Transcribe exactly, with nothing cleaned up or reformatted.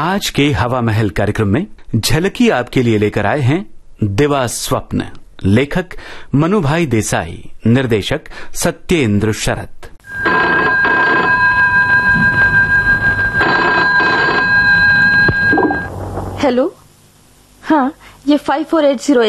आज के हवा महल कार्यक्रम में झलकी आपके लिए लेकर आए हैं दिवा स्वप्न। लेखक मनुभाई देसाई, निर्देशक सत्येंद्र शरत। हेलो, हाँ, ये फाइव फोर एट जीरो